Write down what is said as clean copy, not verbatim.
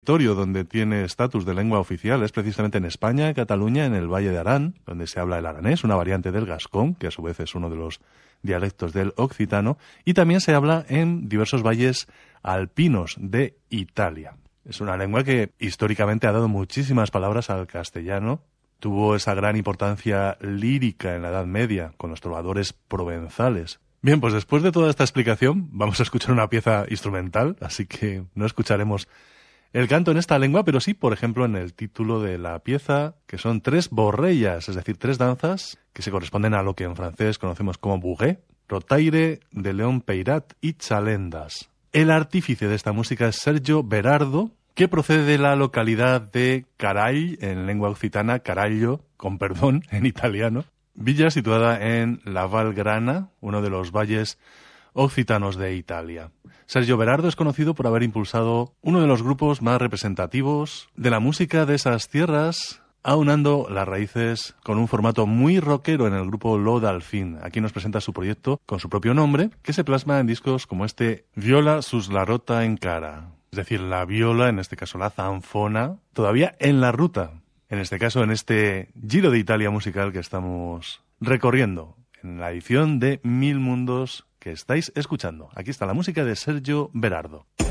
territorio donde tiene estatus de lengua oficial es precisamente en España, Cataluña, en el Valle de Arán, donde se habla el aranés, una variante del gascón, que a su vez es uno de los dialectos del occitano, y también se habla en diversos valles alpinos de Italia. Es una lengua que históricamente ha dado muchísimas palabras al castellano. Tuvo esa gran importancia lírica en la Edad Media, con los trovadores provenzales. Bien, pues después de toda esta explicación, vamos a escuchar una pieza instrumental, así que no escucharemos el canto en esta lengua, pero sí, por ejemplo, en el título de la pieza, que son 3 borrellas, es decir, 3 danzas, que se corresponden a lo que en francés conocemos como bouguet, rotaire, de León Peyrat y chalendas. El artífice de esta música es Sergio Berardo, que procede de la localidad de Carall, en lengua occitana, Carallo, con perdón, en italiano, villa situada en la Val Grana, uno de los valles occitanos de Italia. Sergio Berardo es conocido por haber impulsado uno de los grupos más representativos de la música de esas tierras, aunando las raíces con un formato muy rockero en el grupo Lo Dalfin. Aquí nos presenta su proyecto con su propio nombre, que se plasma en discos como este Viola sus la rota en cara. Es decir, la viola, en este caso la zanfona, todavía en la ruta. En este caso, en este Giro de Italia musical que estamos recorriendo, en la edición de Mil Mundos que estáis escuchando. Aquí está la música de Sergio Berardo.